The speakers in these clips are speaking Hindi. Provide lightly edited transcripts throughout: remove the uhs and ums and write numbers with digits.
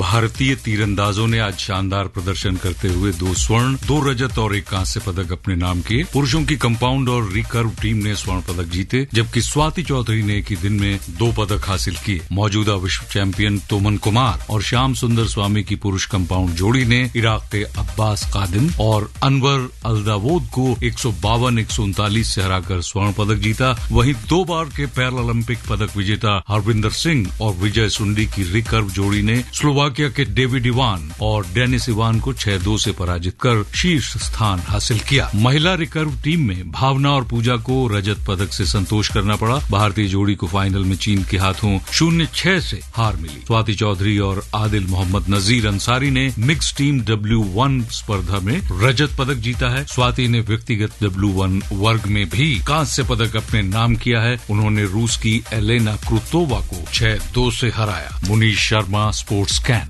भारतीय तीरंदाजों ने आज शानदार प्रदर्शन करते हुए 2 स्वर्ण, 2 रजत और 1 कांस्य पदक अपने नाम किए। पुरुषों की कंपाउंड और रिकर्व टीम ने स्वर्ण पदक जीते, जबकि स्वाति चौधरी ने एक ही दिन में 2 पदक हासिल किए। मौजूदा विश्व चैंपियन तोमन कुमार और श्याम सुंदर स्वामी की पुरुष कंपाउंड जोड़ी ने इराक के अब्बास कादिम और अनवर अलदावोद को 152-139 से हराकर स्वर्ण पदक जीता। वहीं 2 बार के पैरालंपिक पदक विजेता हरविंदर सिंह और विजय सुंडी की रिकर्व जोड़ी ने स्लोवाकिया के डेविड इवान और डेनिस इवान को 6-2 से पराजित कर शीर्ष स्थान हासिल किया। महिला रिकर्व टीम में भावना और पूजा को रजत पदक से संतोष करना पड़ा। भारतीय जोड़ी को फाइनल में चीन के हाथों 0-6 से हार मिली। स्वाति चौधरी और आदिल मोहम्मद नजीर अंसारी ने मिक्स टीम W1 स्पर्धा में रजत पदक जीता है। स्वाति ने व्यक्तिगत W1 वर्ग में भी कांस्य पदक अपने नाम किया है। उन्होंने रूस की एलेना क्रुतोवा को 6-2 से हराया। Munish Sharma, sports can.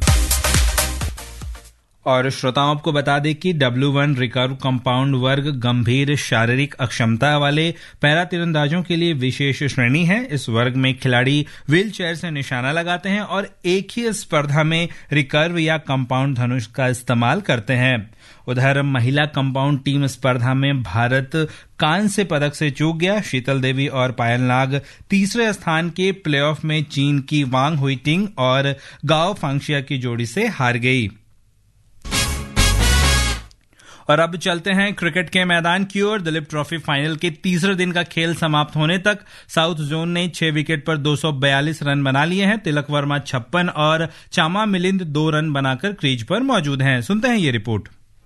और श्रोताओं आपको बता दें कि W1 रिकर्व कंपाउंड वर्ग गंभीर शारीरिक अक्षमता वाले पैरा तीरंदाजों के लिए विशेष श्रेणी है। इस वर्ग में खिलाड़ी व्हील चेयर से निशाना लगाते हैं और एक ही स्पर्धा में रिकर्व या कंपाउंड धनुष का इस्तेमाल करते हैं। उधर महिला कंपाउंड टीम स्पर्धा में भारत कांस्य पदक से चूक गया। शीतल देवी और पायल नाग तीसरे स्थान के प्लेऑफ में चीन की वांग हुईटिंग और गाओ फांगशिया की जोड़ी से हार गई। और अब चलते हैं क्रिकेट के मैदान की ओर। दिलीप ट्रॉफी फाइनल के तीसरे दिन का खेल समाप्त होने तक साउथ जोन ने 6 विकेट पर 242 रन बना लिए हैं। तिलक वर्मा 56 और चामा मिलिंद 2 रन बनाकर क्रीज पर मौजूद हैं। सुनते हैं ये रिपोर्ट।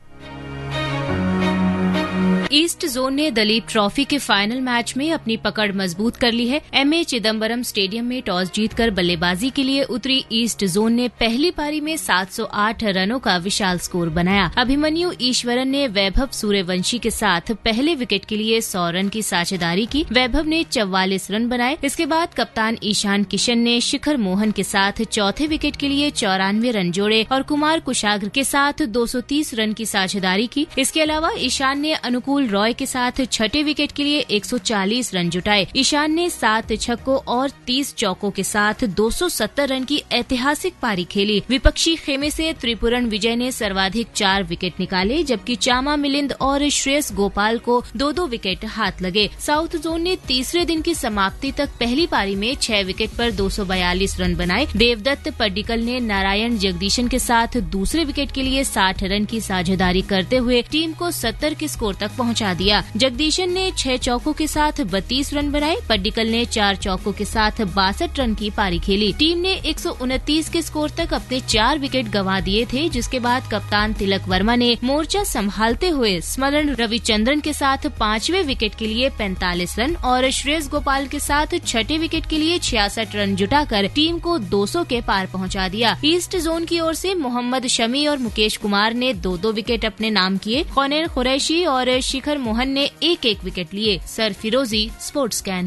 ईस्ट जोन ने दलीप ट्रॉफी के फाइनल मैच में अपनी पकड़ मजबूत कर ली है। एमए चिदम्बरम स्टेडियम में टॉस जीतकर बल्लेबाजी के लिए उतरी ईस्ट जोन ने पहली पारी में 708 रनों का विशाल स्कोर बनाया। अभिमन्यु ईश्वरन ने वैभव सूर्यवंशी के साथ पहले विकेट के लिए 100 रन की साझेदारी की। वैभव ने 44 रन बनाए। इसके बाद कप्तान ईशान किशन ने शिखर मोहन के साथ चौथे विकेट के लिए 94 रन जोड़े और कुमार कुशाग्र के साथ 230 रन की साझेदारी की। इसके अलावा ईशान ने अनुकूल रॉय के साथ छठे विकेट के लिए 140 रन जुटाए। ईशान ने 7 छक्कों और 30 चौकों के साथ 270 रन की ऐतिहासिक पारी खेली। विपक्षी खेमे से त्रिपुरन विजय ने सर्वाधिक 4 विकेट निकाले, जबकि चामा मिलिंद और श्रेयस गोपाल को 2-2 विकेट हाथ लगे। साउथ जोन ने तीसरे दिन की समाप्ति तक पहली पारी में 6 विकेट पर 242 रन बनाए। देवदत्त पड्डिकल ने नारायण जगदीशन के साथ दूसरे विकेट के लिए 60 रन की साझेदारी करते हुए टीम को 70 के स्कोर तक पहुंचा दिया। जगदीशन ने 6 चौकों के साथ 32 रन बनाए। पड्डिकल ने 4 चौकों के साथ 62 रन की पारी खेली। टीम ने 129 के स्कोर तक अपने 4 विकेट गंवा दिए थे, जिसके बाद कप्तान तिलक वर्मा ने मोर्चा संभालते हुए स्मरण रविचंद्रन के साथ 5वें विकेट के लिए 45 रन और श्रेयस गोपाल के साथ छठे विकेट के लिए 66 रन जुटाकर टीम को 200 के पार पहुंचा दिया। ईस्ट जोन की ओर से मोहम्मद शमी और मुकेश कुमार ने 2-2 विकेट अपने नाम किए। कौनेर कुरैशी और शिखर मोहन ने 1-1 विकेट लिए। सर फिरोजी, स्पोर्ट्स कैन।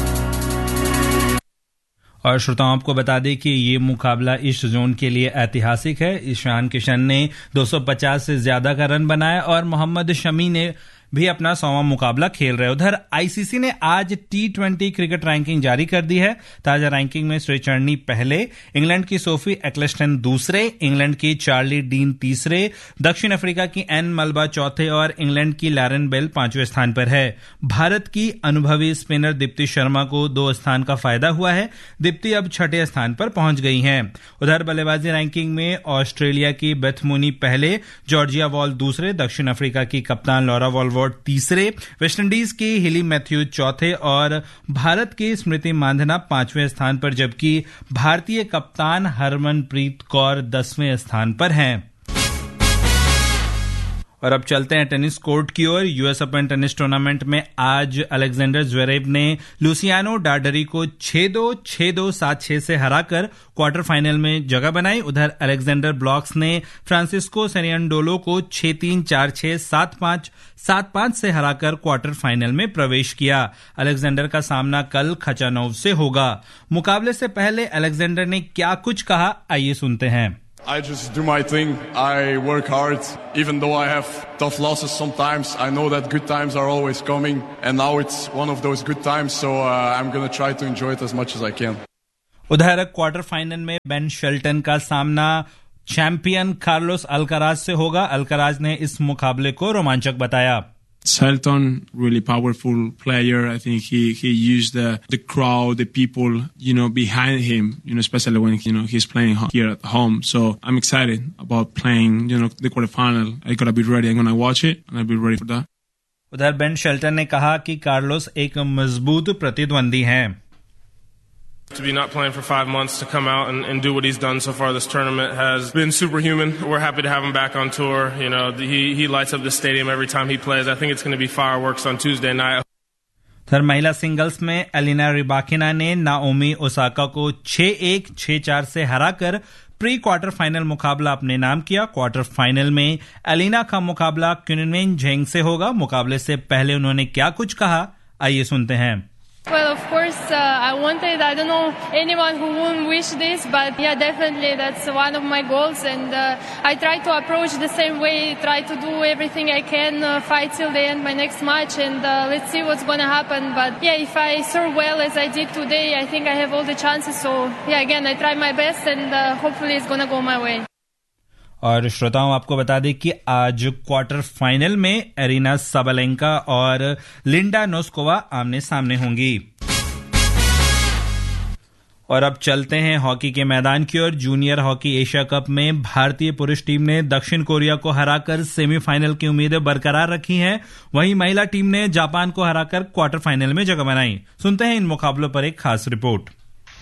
और श्रोताओं आपको बता दें कि ये मुकाबला ईस्ट जोन के लिए ऐतिहासिक है। ईशान किशन ने 250 से ज्यादा का रन बनाया और मोहम्मद शमी ने भी अपना 100वां मुकाबला खेल रहे। उधर आईसीसी ने आज T20 क्रिकेट रैंकिंग जारी कर दी है। ताजा रैंकिंग में श्रीचरणी पहले, इंग्लैंड की सोफी एक्लेस्टन दूसरे, इंग्लैंड की चार्ली डीन तीसरे, दक्षिण अफ्रीका की एन मलबा चौथे और इंग्लैंड की लैरन बेल 5वें स्थान पर है। भारत की अनुभवी स्पिनर दीप्ति शर्मा को 2 स्थान का फायदा हुआ है। दीप्ति अब 6ठे स्थान पर पहुंच गई हैं। उधर बल्लेबाजी रैंकिंग में ऑस्ट्रेलिया की बेथ मूनी पहले, जॉर्जिया वॉल दूसरे, दक्षिण अफ्रीका की कप्तान लॉरा वॉलवर्ड तीसरे, वेस्टइंडीज की हिली मैथ्यू चौथे और भारत की स्मृति मांधना 5वें स्थान पर, जबकि भारतीय कप्तान हरमनप्रीत कौर 10वें स्थान पर हैं। और अब चलते हैं टेनिस कोर्ट की ओर। यूएस ओपन टेनिस टूर्नामेंट में आज अलेक्जेंडर ज्वेरेव ने लुसियानो डार्डरी को 6-2, 6-2, 7-6 से हराकर क्वार्टर फाइनल में जगह बनाई। उधर अलेक्जेंडर ब्लॉक्स ने फ्रांसिस्को सेरियनडोलो को 6-3, 4-6, 7-5, 7-5 से हराकर क्वार्टर फाइनल में प्रवेश किया। अलेक्जेंडर का सामना कल खचानोव से होगा। मुकाबले से पहले अलेक्जेंडर ने क्या कुछ कहा, आइए सुनते हैं। I just do my thing. I work hard. Even though I have tough losses sometimes, I know that good times are always coming. And now it's one of those good times, so I'm going to try to enjoy it as much as I can. उधर क्वार्टर फाइनल में बेन शेल्टन का सामना चैंपियन कार्लोस अल्काराज से होगा। अल्काराज ने इस मुकाबले को रोमांचक बताया। Shelton, really powerful player. I think he used the crowd, the people, behind him, especially when, he's playing here at home. So I'm excited about playing, the quarterfinal. I gotta be ready. I'm gonna watch it and I'll be ready for that. उधर बेन शेल्टन ने कहा कि कार्लोस एक मजबूत प्रतिद्वंदी हैं। To be not playing for 5 months, to come out and do what he's done so far this tournament has been superhuman. We're happy to have him back on tour. He lights up the stadium every time he plays. I think it's going to be fireworks on Tuesday night. फिर महिला सिंगल्स में एलिना रिबाकिना ने नाओमी ओसाका को 6-1, 6-4 से हराकर प्री क्वार्टर फाइनल मुकाबला अपने नाम किया। क्वार्टर फाइनल में एलिना का मुकाबला क्विनवेन झेंग से होगा। मुकाबले से पहले उन्होंने क्या कुछ कहा, आइए सुनते हैं। Well, of course, I don't know anyone who wouldn't wish this, but yeah, definitely that's one of my goals, and I try to approach the same way, try to do everything I can, fight till the end my next match, and let's see what's going to happen. But yeah, if I serve well as I did today, I think I have all the chances, so yeah, again, I try my best, and hopefully it's going to go my way. और श्रोताओं, आपको बता दें कि आज क्वार्टर फाइनल में एरिना साबालेंका और लिंडा नोस्कोवा आमने सामने होंगी। और अब चलते हैं हॉकी के मैदान की ओर। जूनियर हॉकी एशिया कप में भारतीय पुरुष टीम ने दक्षिण कोरिया को हराकर सेमीफाइनल की उम्मीदें बरकरार रखी हैं। वहीं महिला टीम ने जापान को हराकर क्वार्टर फाइनल में जगह बनाई। सुनते हैं इन मुकाबलों पर एक खास रिपोर्ट।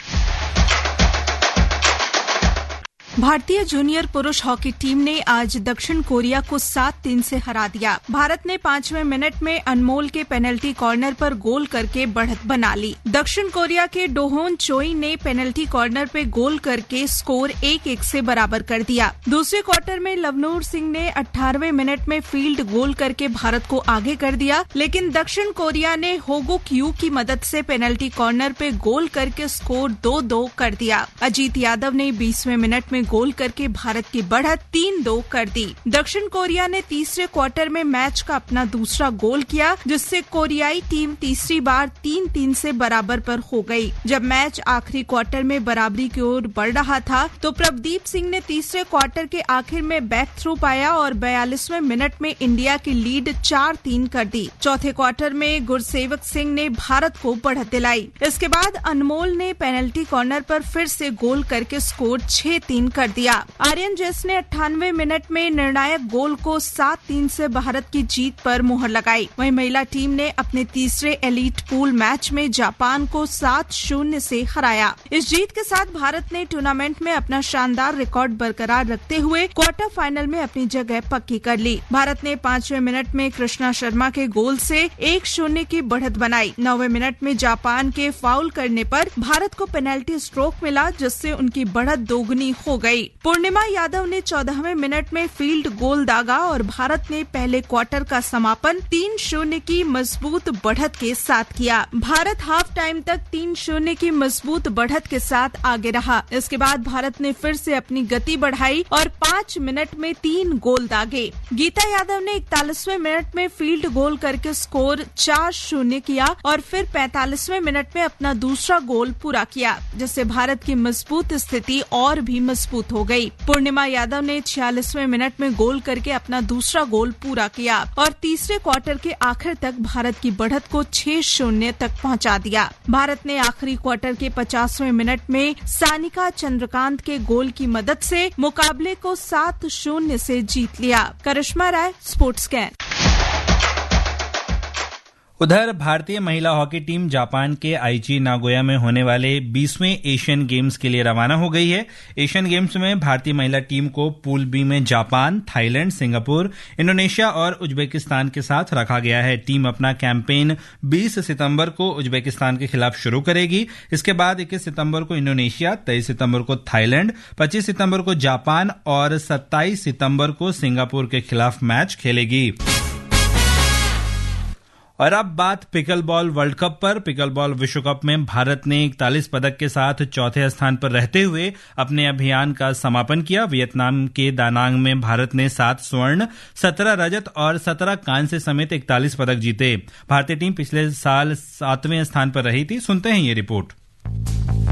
भारतीय जूनियर पुरुष हॉकी टीम ने आज दक्षिण कोरिया को 7-3 से हरा दिया। भारत ने 5वें मिनट में अनमोल के पेनल्टी कॉर्नर पर गोल करके बढ़त बना ली। दक्षिण कोरिया के डोहोन चोई ने पेनल्टी कॉर्नर पे गोल करके स्कोर 1-1 से बराबर कर दिया। दूसरे क्वार्टर में लवनूर सिंह ने 18वें मिनट में फील्ड गोल करके भारत को आगे कर दिया, लेकिन दक्षिण कोरिया ने होगो क्यू की मदद से पेनल्टी कॉर्नर पे गोल करके स्कोर 2-2 कर दिया। अजीत यादव ने 20वें मिनट में गोल करके भारत की बढ़त 3-2 कर दी। दक्षिण कोरिया ने तीसरे क्वार्टर में मैच का अपना दूसरा गोल किया, जिससे कोरियाई टीम तीसरी बार 3-3 से बराबर पर हो गई। जब मैच आखिरी क्वार्टर में बराबरी की ओर बढ़ रहा था तो प्रभदीप सिंह ने तीसरे क्वार्टर के आखिर में बैक थ्रू पाया और 42वें मिनट में इंडिया की लीड 4-3 कर दी। चौथे क्वार्टर में गुरसेवक सिंह ने भारत को बढ़त दिलाई। इसके बाद अनमोल ने पेनल्टी कॉर्नर पर फिर से गोल करके स्कोर 6-3 कर दिया। आर्यन जेस ने 98वें मिनट में निर्णायक गोल को 7-3 से भारत की जीत पर मुहर लगाई। वहीं महिला टीम ने अपने तीसरे एलीट पूल मैच में जापान को 7-0 से हराया। इस जीत के साथ भारत ने टूर्नामेंट में अपना शानदार रिकॉर्ड बरकरार रखते हुए क्वार्टर फाइनल में अपनी जगह पक्की कर ली। भारत ने 5वें मिनट में कृष्णा शर्मा के गोल से 1-0 की बढ़त बनाई। 9वें मिनट में जापान के फाउल करने पर भारत को पेनल्टी स्ट्रोक मिला, जिससे उनकी बढ़त दोगुनी हो गई। पूर्णिमा यादव ने 14वें मिनट में फील्ड गोल दागा और भारत ने पहले क्वार्टर का समापन 3-0 की मजबूत बढ़त के साथ किया। भारत हाफ टाइम तक 3-0 की मजबूत बढ़त के साथ आगे रहा। इसके बाद भारत ने फिर से अपनी गति बढ़ाई और 5 मिनट में 3 गोल दागे। गीता यादव ने 41वें मिनट में फील्ड गोल करके स्कोर 4-0 किया और फिर 45वें मिनट में अपना दूसरा गोल पूरा किया, जिससे भारत की मजबूत स्थिति और भी मजबूत हो गई। पूर्णिमा यादव ने 46वें मिनट में गोल करके अपना दूसरा गोल पूरा किया और तीसरे क्वार्टर के आखिर तक भारत की बढ़त को 6-0 तक पहुंचा दिया। भारत ने आखिरी क्वार्टर के 50वें मिनट में सानिका चंद्रकांत के गोल की मदद से मुकाबले को 7-0 से जीत लिया। करिश्मा राय, स्पोर्ट्स कैन। उधर भारतीय महिला हॉकी टीम जापान के आईची नागोया में होने वाले 20वें एशियन गेम्स के लिए रवाना हो गई है। एशियन गेम्स में भारतीय महिला टीम को पूल बी में जापान, थाईलैंड, सिंगापुर, इंडोनेशिया और उज्बेकिस्तान के साथ रखा गया है। टीम अपना कैंपेन 20 सितंबर को उज्बेकिस्तान के खिलाफ शुरू करेगी। इसके बाद 21 सितंबर को इंडोनेशिया, 23 सितंबर को थाईलैंड, 25 सितंबर को जापान और 27 सितंबर को सिंगापुर के खिलाफ मैच खेलेगी। और अब बात पिकल बॉल वर्ल्ड कप पर। पिकल बॉल विश्व कप में भारत ने 41 पदक के साथ चौथे स्थान पर रहते हुए अपने अभियान का समापन किया। वियतनाम के दानांग में भारत ने 7 स्वर्ण, 17 रजत और 17 कांस्य समेत 41 पदक जीते। भारतीय टीम पिछले साल 7वें स्थान पर रही थी। सुनते हैं ये रिपोर्ट।